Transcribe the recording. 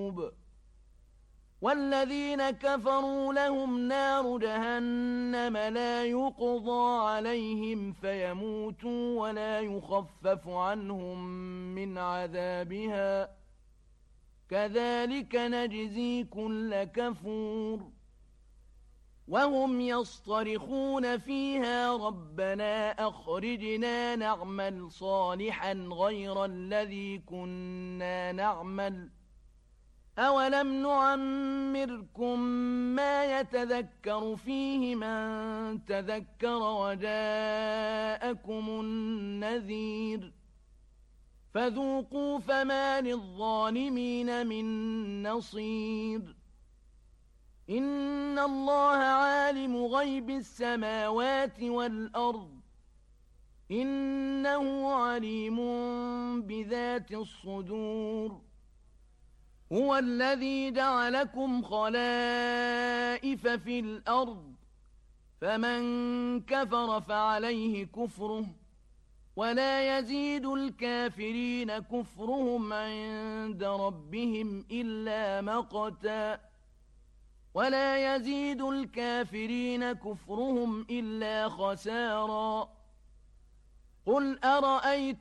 القلوب والذين كفروا لهم نار جهنم لا يقضى عليهم فيموتوا ولا يخفف عنهم من عذابها كذلك نجزي كل كفور وهم يصطرخون فيها ربنا أخرجنا نعمل صالحا غير الذي كنا نعمل أولم نعمركم ما يتذكر فيه من تذكر وجاءكم النذير فذوقوا فما للظالمين من نصير إن الله عالم غيب السماوات والأرض إنه عليم بذات الصدور هو الذي جعلكم خلائف في الأرض فمن كفر فعليه كفره ولا يزيد الكافرين كفرهم عند ربهم إلا مقتا ولا يزيد الكافرين كفرهم إلا خسارا قل أرأيت